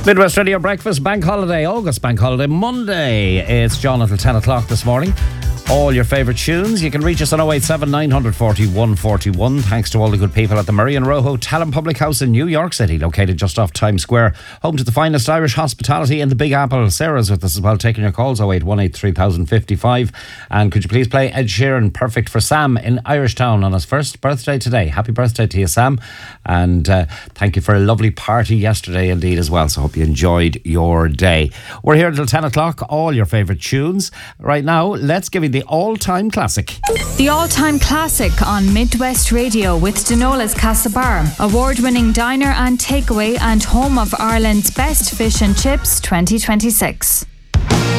Midwest Radio Breakfast, Bank Holiday, August Bank Holiday, Monday. It's John until 10 o'clock this morning. All your favourite tunes. You can reach us on 087 940 141. Thanks to all the good people at the Murray and Roe Hotel and Public House in New York City, located just off Times Square. Home to the finest Irish hospitality in the Big Apple. Sarah's with us as well, taking your calls, 0818 3055. And could you please play Ed Sheeran, Perfect for Sam in Irishtown on his first birthday today. Happy birthday to you, Sam. And thank you for a lovely party yesterday indeed as well. So hope you enjoyed your day. We're here until 10 o'clock. All your favourite tunes. Right now, let's give you the all-time classic. The all-time classic on Midwest Radio with Denola's Castlebar, award-winning diner and takeaway and home of Ireland's best fish and chips 2026.